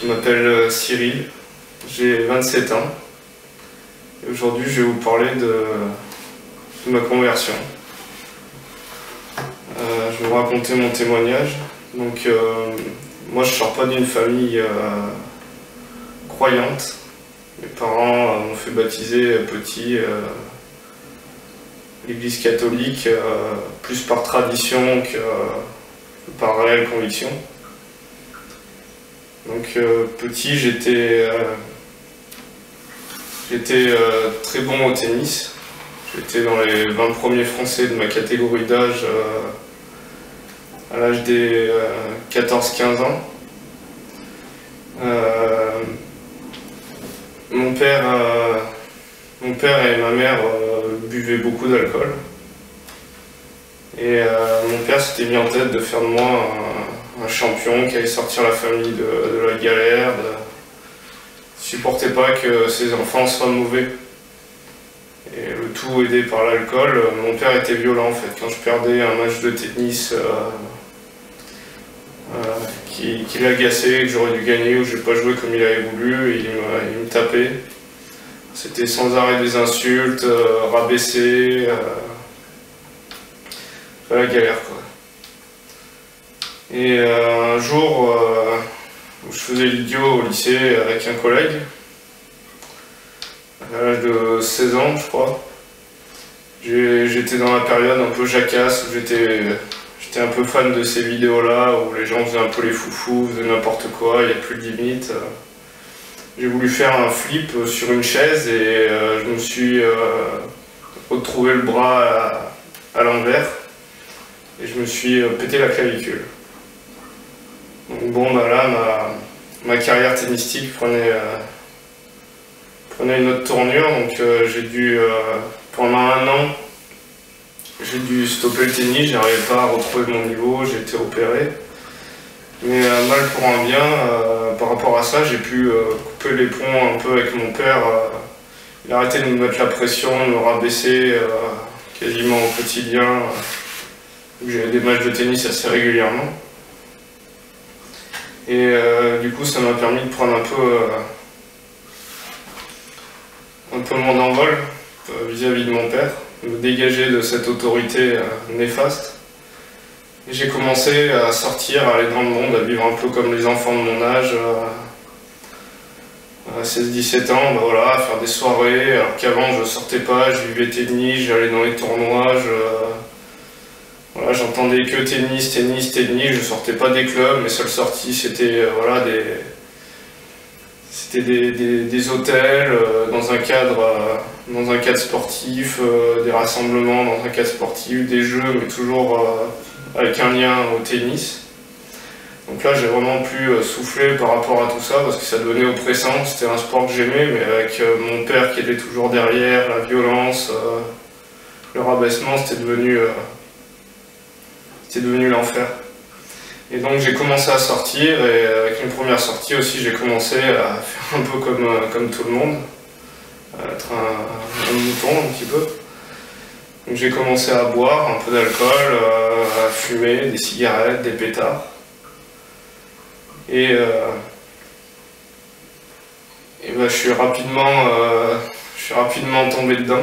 m'appelle Cyril, j'ai 27 ans et aujourd'hui je vais vous parler de ma conversion. Je vais vous raconter mon témoignage. Donc, moi je sors pas d'une famille croyante. Mes parents m'ont fait baptiser petit l'église catholique, plus par tradition que par réelle conviction. Donc petit, j'étais très bon au tennis. J'étais dans les 20 premiers français de ma catégorie d'âge à l'âge des 14-15 ans. Mon père et ma mère buvaient beaucoup d'alcool. Et mon père s'était mis en tête de faire de moi un champion qui allait sortir la famille de la galère. Il supportait pas que ses enfants soient mauvais. Et le tout aidé par l'alcool. Mon père était violent en fait. Quand je perdais un match de tennis qui l'agaçait, que j'aurais dû gagner ou j'ai pas joué comme il avait voulu, il me tapait. C'était sans arrêt des insultes, rabaissé, la galère quoi. Et un jour où je faisais l'idiot au lycée avec un collègue, à l'âge de 16 ans je crois, j'étais dans la période un peu jacasse où j'étais un peu fan de ces vidéos là où les gens faisaient un peu les foufous, faisaient n'importe quoi, il n'y a plus de limite. J'ai voulu faire un flip sur une chaise et je me suis retrouvé le bras à l'envers et je me suis pété la clavicule. Donc bon, bah là, ma carrière tennistique prenait une autre tournure, donc j'ai dû, pendant un an, j'ai dû stopper le tennis, j'arrivais pas à retrouver mon niveau, j'ai été opéré. Mais mal pour un bien, par rapport à ça, j'ai pu couper les ponts un peu avec mon père. Il a arrêté de me mettre la pression, de me rabaisser quasiment au quotidien. J'avais des matchs de tennis assez régulièrement. Et du coup, ça m'a permis de prendre un peu mon envol vis-à-vis de mon père, de me dégager de cette autorité néfaste. Et j'ai commencé à sortir, à aller dans le monde, à vivre un peu comme les enfants de mon âge, à 16-17 ans, bah voilà, à faire des soirées, alors qu'avant je sortais pas, je vivais tennis, j'allais dans les tournois, voilà, j'entendais que tennis, je sortais pas des clubs, mes seules sorties c'était voilà, des hôtels, dans un cadre sportif, des rassemblements dans un cadre sportif, des jeux, mais toujours avec un lien au tennis. Donc là j'ai vraiment pu souffler par rapport à tout ça parce que ça devenait oppressant, c'était un sport que j'aimais mais avec mon père qui était toujours derrière, la violence, le rabaissement, c'était devenu l'enfer. Et donc j'ai commencé à sortir et avec une première sortie aussi j'ai commencé à faire un peu comme tout le monde, à être un mouton un petit peu. Donc j'ai commencé à boire un peu d'alcool, à fumer des cigarettes, des pétards. Et ben, je suis rapidement tombé dedans.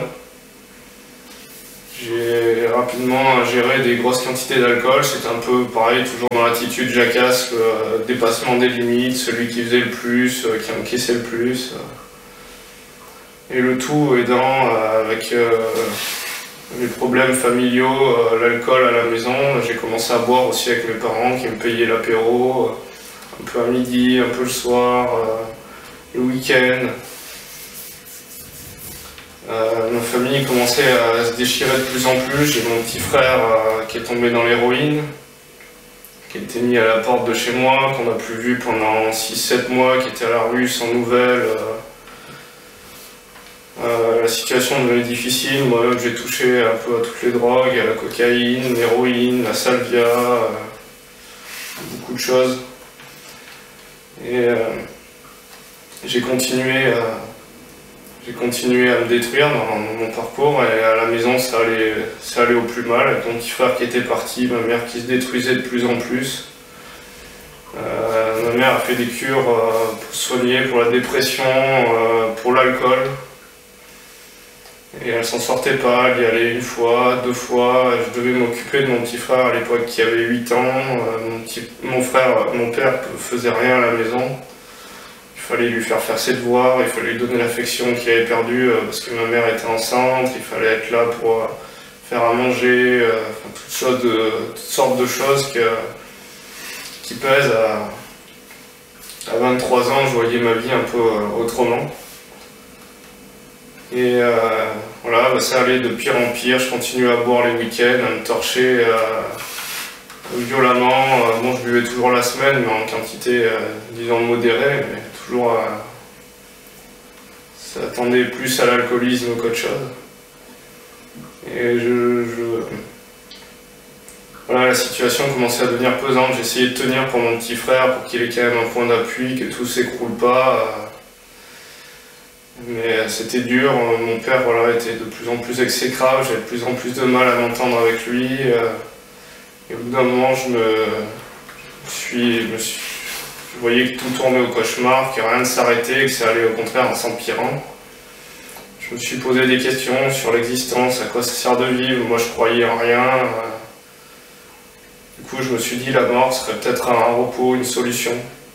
J'ai rapidement géré des grosses quantités d'alcool, c'était un peu pareil, toujours dans l'attitude jacasse, le dépassement des limites, celui qui faisait le plus, qui encaissait le plus. Et le tout aidant avec les problèmes familiaux, l'alcool à la maison. J'ai commencé à boire aussi avec mes parents qui me payaient l'apéro, un peu à midi, un peu le soir, le week-end. Ma famille commençait à se déchirer de plus en plus. J'ai mon petit frère qui est tombé dans l'héroïne, qui a été mis à la porte de chez moi, qu'on n'a plus vu pendant 6-7 mois, qui était à la rue sans nouvelles. La situation devenait difficile, moi-même j'ai touché un peu à toutes les drogues, à la cocaïne, l'héroïne, la salvia, beaucoup de choses. Et j'ai continué à me détruire dans mon parcours et à la maison ça allait au plus mal, avec mon petit frère qui était parti, ma mère qui se détruisait de plus en plus. Ma mère a fait des cures pour soigner, pour la dépression, pour l'alcool. Et elle s'en sortait pas, elle y allait une fois, deux fois. Je devais m'occuper de mon petit frère à l'époque qui avait 8 ans. Mon père faisait rien à la maison. Il fallait lui faire ses devoirs, il fallait lui donner l'affection qu'il avait perdue parce que ma mère était enceinte. Il fallait être là pour faire à manger, toutes sortes de choses qui pèsent. À 23 ans, je voyais ma vie un peu autrement. Et voilà, ça allait de pire en pire. Je continuais à boire les week-ends, à me torcher violemment. Bon, je buvais toujours la semaine, mais en quantité, disons, modérée, mais toujours. Ça tendait plus à l'alcoolisme qu'autre chose. Et voilà, la situation commençait à devenir pesante. J'essayais de tenir pour mon petit frère, pour qu'il ait quand même un point d'appui, que tout s'écroule pas. Mais c'était dur. Mon père était de plus en plus exécrable, j'avais de plus en plus de mal à m'entendre avec lui. Et au bout d'un moment, je voyais que tout tournait au cauchemar, que rien ne s'arrêtait, que ça allait au contraire en s'empirant. Je me suis posé des questions sur l'existence, à quoi ça sert de vivre. Moi, je croyais en rien. Du coup, je me suis dit la mort serait peut-être un repos, une solution.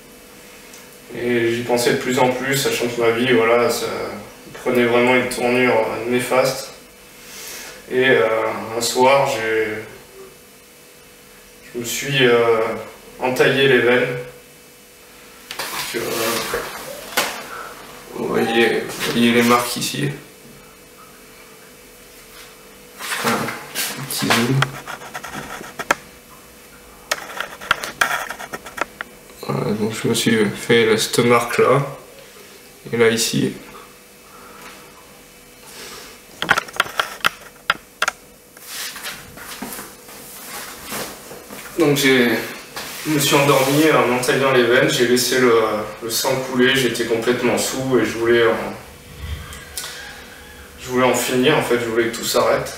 Et j'y pensais de plus en plus, sachant que ma vie, ça prenait vraiment une tournure néfaste. Et un soir, je me suis entaillé les veines. Vous voyez les marques ici. Un petit zoom. Voilà, donc je me suis fait cette marque là. Et là ici. Donc je me suis endormi en entaillant les veines, j'ai laissé le sang couler, j'étais complètement saoul et je voulais en finir, en fait, je voulais que tout s'arrête.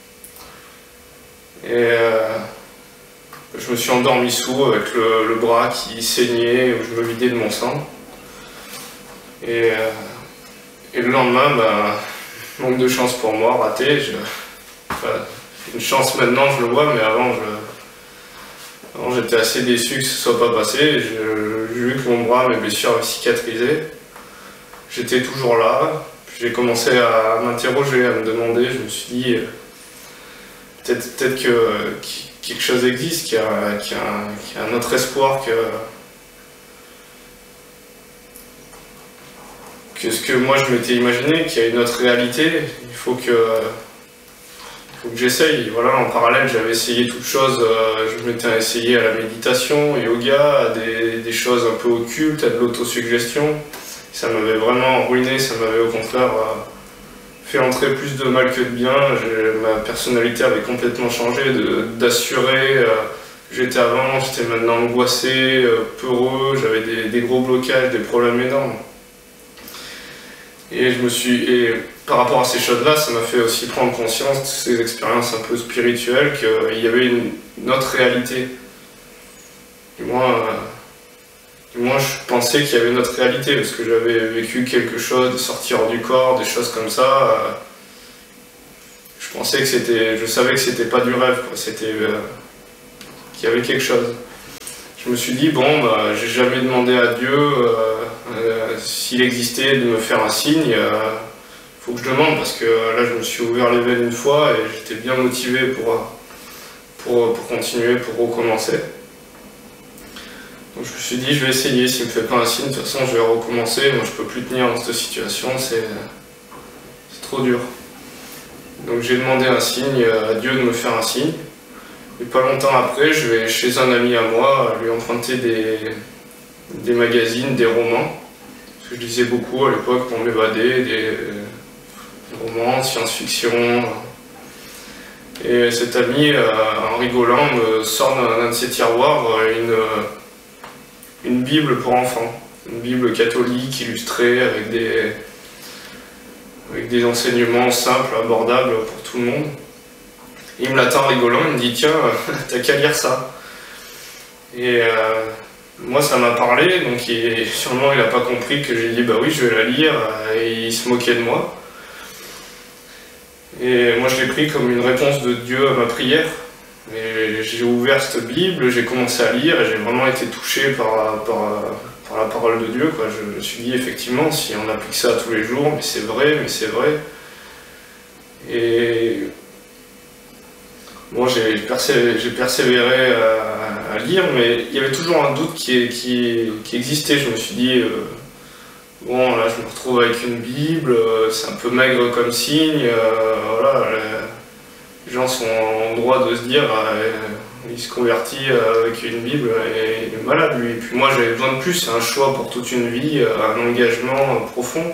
Et je me suis endormi saoul avec le bras qui saignait, où je me vidais de mon sang. Et le lendemain, manque de chance pour moi, raté. Une chance maintenant, je le vois, mais avant j'étais assez déçu que ce soit pas passé. J'ai vu que mon bras, mes blessures avaient cicatrisé. J'étais toujours là. J'ai commencé à m'interroger, à me demander. Je me suis dit, peut-être que quelque chose existe, qu'il y a un autre espoir que ce que moi je m'étais imaginé, qu'il y a une autre réalité. Il faut que j'essaye. Voilà, en parallèle, j'avais essayé toutes choses. Je m'étais essayé à la méditation, yoga, à des choses un peu occultes, à de l'autosuggestion. Ça m'avait vraiment ruiné, ça m'avait au contraire fait entrer plus de mal que de bien. Ma personnalité avait complètement changé, d'assurer que j'étais avant, j'étais maintenant angoissé, peureux, j'avais des gros blocages, des problèmes énormes. Et par rapport à ces choses-là, ça m'a fait aussi prendre conscience de ces expériences un peu spirituelles, qu'il y avait une autre réalité. Et moi, je pensais qu'il y avait une autre réalité, parce que j'avais vécu quelque chose, de sortir hors du corps, des choses comme ça. Je savais que c'était pas du rêve, quoi. Qu'il y avait quelque chose. Je me suis dit, j'ai jamais demandé à Dieu s'il existait de me faire un signe. Faut que je demande, parce que là je me suis ouvert les veines une fois et j'étais bien motivé pour continuer, pour recommencer. Donc je me suis dit, je vais essayer, s'il me fait pas un signe, de toute façon je vais recommencer. Moi je peux plus tenir dans cette situation, c'est trop dur. Donc j'ai demandé un signe à Dieu de me faire un signe. Et pas longtemps après, je vais chez un ami à moi lui emprunter des magazines, des romans. Parce que je lisais beaucoup à l'époque pour m'évader, des romans, science-fiction. Et cet ami, en rigolant, me sort d'un de ses tiroirs une Bible pour enfants. Une Bible catholique illustrée avec des enseignements simples, abordables pour tout le monde. Il me l'attend rigolant, il me dit, tiens, t'as qu'à lire ça. Et moi ça m'a parlé, donc sûrement il n'a pas compris que j'ai dit bah oui je vais la lire, et il se moquait de moi. Et moi je l'ai pris comme une réponse de Dieu à ma prière. Et j'ai ouvert cette Bible, j'ai commencé à lire et j'ai vraiment été touché par la parole de Dieu, quoi. Je me suis dit effectivement si on applique ça tous les jours, mais c'est vrai. Et bon, j'ai persévéré à lire, mais il y avait toujours un doute qui existait. Je me suis dit, bon, là, je me retrouve avec une Bible, c'est un peu maigre comme signe, voilà, les gens sont en droit de se dire, il se convertit avec une Bible et il est malade, lui. Et puis moi, j'avais besoin de plus, c'est un choix pour toute une vie, un engagement profond.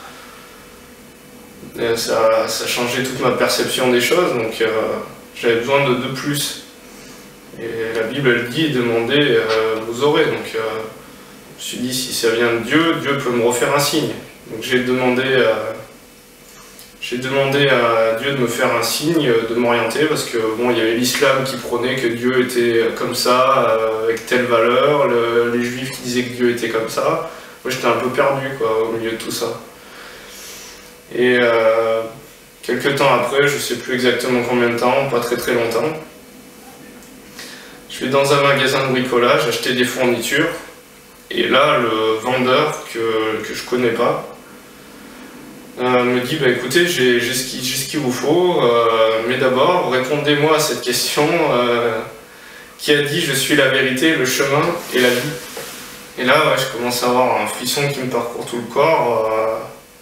Et ça a changé toute ma perception des choses, donc j'avais besoin de plus. Et la Bible, elle dit, demandez, vous aurez. Donc je me suis dit, si ça vient de Dieu, Dieu peut me refaire un signe. Donc j'ai demandé à Dieu de me faire un signe, de m'orienter, parce que bon, il y avait l'islam qui prônait que Dieu était comme ça, avec telle valeur, les juifs qui disaient que Dieu était comme ça. Moi j'étais un peu perdu, quoi, au milieu de tout ça. Et quelques temps après, je ne sais plus exactement combien de temps, pas très très longtemps, je vais dans un magasin de bricolage acheter des fournitures, et là le vendeur que je connais pas me dit bah écoutez, j'ai ce qu'il vous faut, mais d'abord répondez-moi à cette question, qui a dit je suis la vérité, le chemin et la vie. Et là ouais, je commence à avoir un frisson qui me parcourt tout le corps.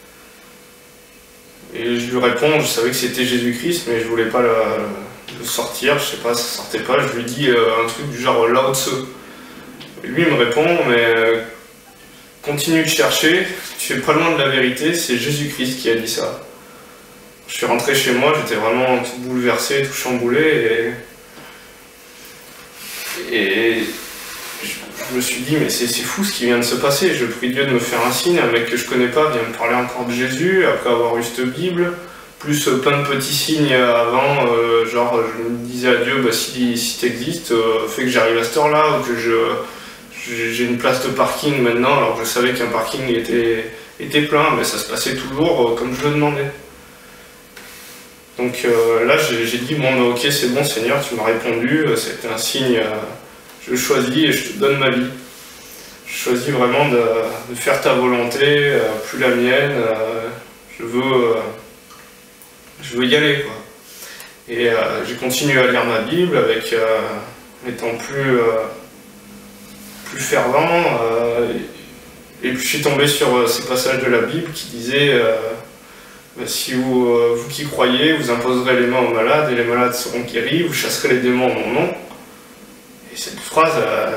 Et je lui réponds, je savais que c'était Jésus-Christ, mais je voulais pas le sortir, je sais pas, ça sortait pas. Je lui dis un truc du genre Lao Tse. Et lui il me répond, mais continue de chercher, tu es pas loin de la vérité, c'est Jésus-Christ qui a dit ça. Je suis rentré chez moi, j'étais vraiment tout bouleversé, tout chamboulé, et je me suis dit, mais c'est fou ce qui vient de se passer. Je prie Dieu de me faire un signe, un mec que je connais pas vient me parler encore de Jésus, après avoir eu cette Bible, plus plein de petits signes avant, genre je me disais à Dieu, bah, si t'existes, fais que j'arrive à cette heure-là, ou que j'ai une place de parking maintenant, alors que je savais qu'un parking était plein, mais ça se passait toujours comme je le demandais. Donc là j'ai dit, bon bah, ok c'est bon Seigneur, tu m'as répondu, c'était un signe, je choisis et je te donne ma vie. Je choisis vraiment de faire ta volonté, plus la mienne, je veux y aller, quoi. Et j'ai continué à lire ma Bible avec étant plus fervent, et puis je suis tombé sur ces passages de la Bible qui disaient si vous qui croyez, vous imposerez les mains aux malades et les malades seront guéris, vous chasserez les démons en mon nom. Et cette phrase,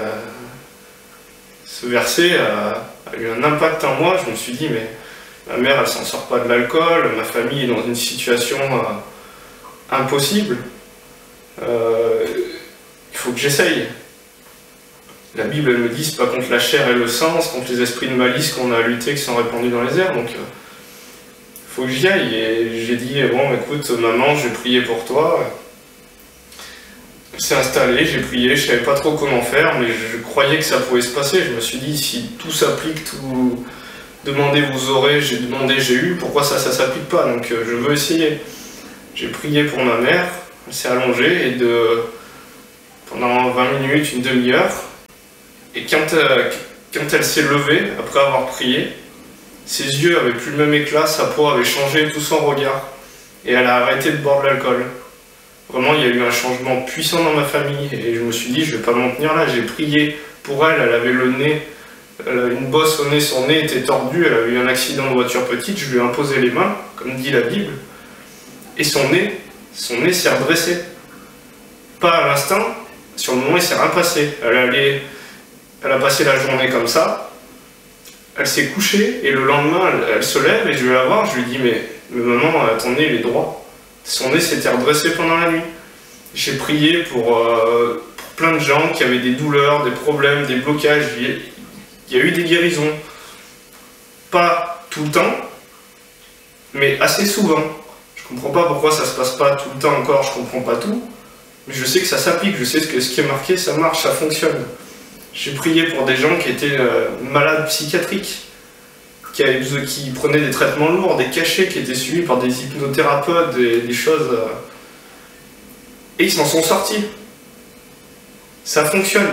ce verset a eu un impact en moi. Je me suis dit, mais ma mère elle s'en sort pas de l'alcool, ma famille est dans une situation impossible, il faut que j'essaye. La Bible elle me dit, c'est pas contre la chair et le sang, c'est contre les esprits de malice qu'on a à lutter qui sont répandus dans les airs, donc faut que j'y aille. Et j'ai dit, bon écoute maman, je vais prier pour toi. Elle s'est installée, j'ai prié, je savais pas trop comment faire, mais je croyais que ça pouvait se passer. Je me suis dit, si tout s'applique, tout demandez vous aurez, j'ai demandé j'ai eu, pourquoi ça s'applique pas? Donc je veux essayer. J'ai prié pour ma mère, elle s'est allongée, et pendant 20 minutes, une demi-heure, et quand elle s'est levée, après avoir prié, ses yeux avaient plus le même éclat, sa peau avait changé, tout son regard, et elle a arrêté de boire de l'alcool. Vraiment, il y a eu un changement puissant dans ma famille, et je me suis dit, je vais pas m'en tenir là. J'ai prié pour elle, elle avait le nez, une bosse au nez, son nez était tordu, elle avait eu un accident de voiture petite, je lui ai imposé les mains, comme dit la Bible, et son nez s'est redressé. Pas à l'instant, sur le moment il s'est rien passé. Elle a passé la journée comme ça, elle s'est couchée, et le lendemain, elle se lève, et je vais la voir, je lui dis, mais maman, ton nez il est droit. Son nez s'était redressé pendant la nuit. J'ai prié pour plein de gens qui avaient des douleurs, des problèmes, des blocages. Il y a eu des guérisons. Pas tout le temps, mais assez souvent. Je comprends pas pourquoi ça se passe pas tout le temps encore, je comprends pas tout. Mais je sais que ça s'applique, je sais que ce qui est marqué, ça marche, ça fonctionne. J'ai prié pour des gens qui étaient malades psychiatriques, qui prenaient des traitements lourds, des cachets, qui étaient suivis par des hypnothérapeutes, des choses... Et ils s'en sont sortis. Ça fonctionne.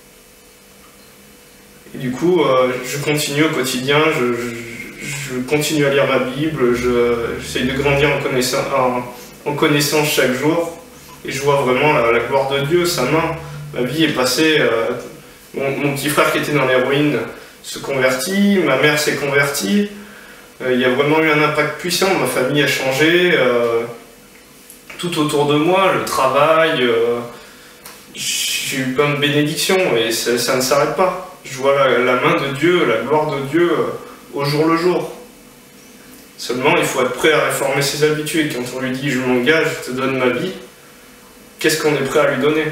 Et du coup, je continue au quotidien, je continue à lire ma Bible, j'essaye de grandir en connaissance chaque jour. Et je vois vraiment la gloire de Dieu, sa main. Ma vie est passée... mon petit frère qui était dans l'héroïne se convertit, ma mère s'est convertie. Il y a vraiment eu un impact puissant, ma famille a changé. Tout autour de moi, le travail, j'ai eu plein de bénédictions et ça ne s'arrête pas. Je vois la main de Dieu, la gloire de Dieu au jour le jour. Seulement, il faut être prêt à réformer ses habitudes. Quand on lui dit « je m'engage, je te donne ma vie », qu'est-ce qu'on est prêt à lui donner?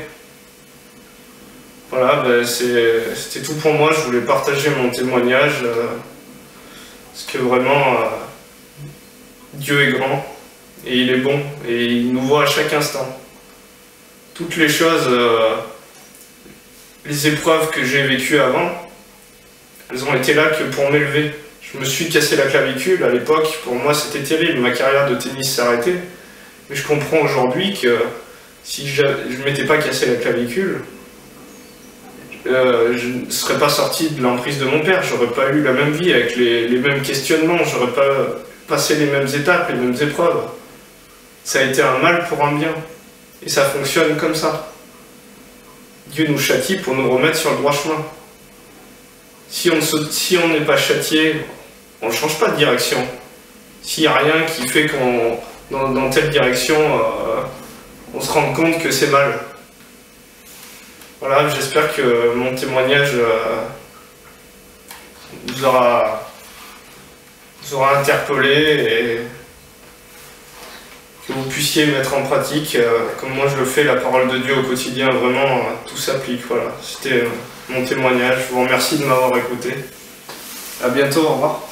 Voilà, c'était tout pour moi. Je voulais partager mon témoignage parce que vraiment, Dieu est grand et il est bon et il nous voit à chaque instant. Toutes les choses, les épreuves que j'ai vécues avant, elles ont été là que pour m'élever. Je me suis cassé la clavicule à l'époque, pour moi c'était terrible, ma carrière de tennis s'est arrêtée. Mais je comprends aujourd'hui que si je ne m'étais pas cassé la clavicule, je ne serais pas sorti de l'emprise de mon père, j'aurais pas eu la même vie avec les mêmes questionnements, j'aurais pas passé les mêmes étapes, les mêmes épreuves. Ça a été un mal pour un bien. Et ça fonctionne comme ça. Dieu nous châtie pour nous remettre sur le droit chemin. Si on n'est pas châtié, on ne change pas de direction. S'il n'y a rien qui fait qu'on, dans telle direction, on se rende compte que c'est mal. Voilà, j'espère que mon témoignage vous aura interpellé et que vous puissiez mettre en pratique, comme moi je le fais, la parole de Dieu au quotidien, vraiment tout s'applique. Voilà, c'était mon témoignage. Je vous remercie de m'avoir écouté. À bientôt, au revoir.